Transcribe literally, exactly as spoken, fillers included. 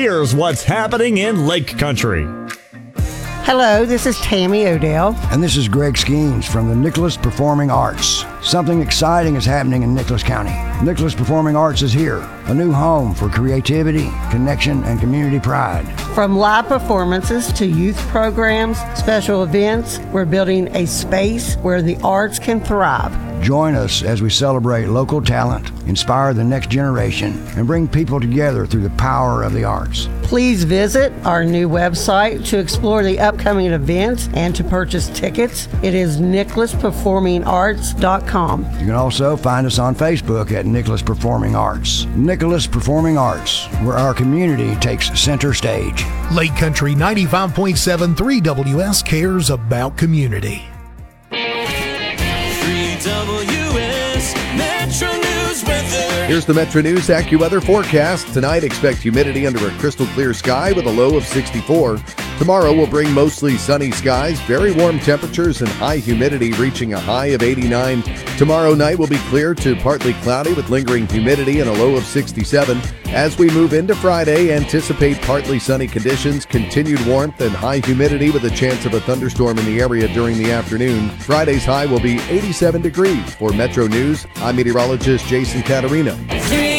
here's what's happening in Lake Country. Hello, this is Tammy Odell. And this is Greg Skeens from the Nicholas Performing Arts. Something exciting is happening in Nicholas County. Nicholas Performing Arts is here, a new home for creativity, connection, and community pride. From live performances to youth programs, special events, we're building a space where the arts can thrive. Join us as we celebrate local talent, inspire the next generation, and bring people together through the power of the arts. Please visit our new website to explore the upcoming events and to purchase tickets. It is nicholas performing arts dot com. You can also find us on Facebook at Nicholas Performing Arts. Nicholas Performing Arts, where our community takes center stage. Lake Country ninety-five point seven three W S cares about community. Here's the Metro News AccuWeather forecast. Tonight, expect humidity under a crystal clear sky with a low of sixty-four. Tomorrow will bring mostly sunny skies, very warm temperatures, and high humidity reaching a high of eighty-nine. Tomorrow night will be clear to partly cloudy with lingering humidity and a low of sixty-seven. As we move into Friday, anticipate partly sunny conditions, continued warmth, and high humidity with a chance of a thunderstorm in the area during the afternoon. Friday's high will be eighty-seven degrees. For Metro News, I'm meteorologist Jason Caterina.